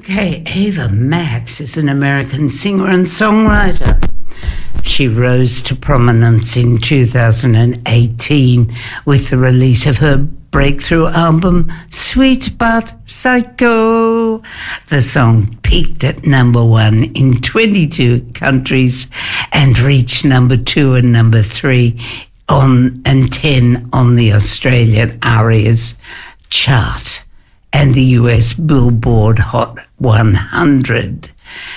Okay, Ava Max is an American singer and songwriter. She rose to prominence in 2018 with the release of her breakthrough album, Sweet But Psycho. The song peaked at number 1 in 22 countries and reached number 2 and number 3 and 10 on the Australian ARIAs chart and the US Billboard Hot 100.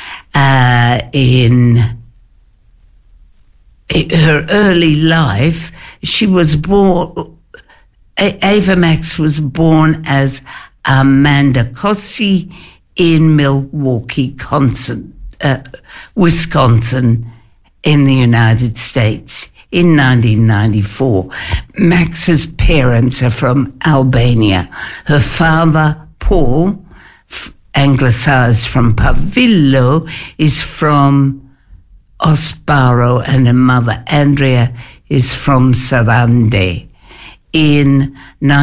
In her early life, she was born. Ava Max was born as Amanda Cossey in Milwaukee, Wisconsin, in the United States in 1994. Max's parents are from Albania. Her father, Paul, anglicised from Pavillo, is from Osparo, and her mother, Andrea, is from Sarande. In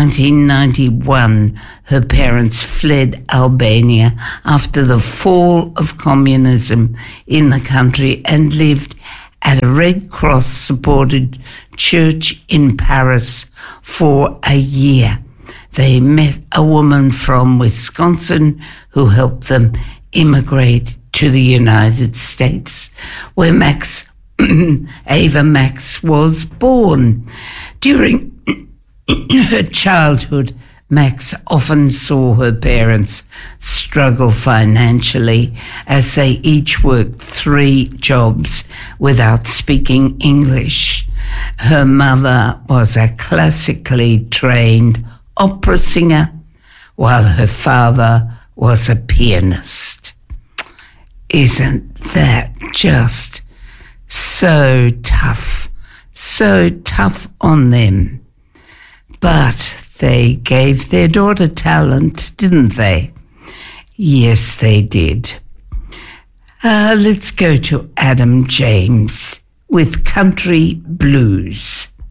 1991, her parents fled Albania after the fall of communism in the country and lived at a Red Cross-supported church in Paris for a year. They met a woman from Wisconsin who helped them immigrate to the United States, where Ava Max was born. During her childhood, Max often saw her parents struggle financially as they each worked 3 jobs without speaking English. Her mother was a classically trained opera singer, while her father was a pianist. Isn't that just so tough? So tough on them. But they gave their daughter talent, didn't they? Yes, they did. Let's go to Adam James with Country Blues.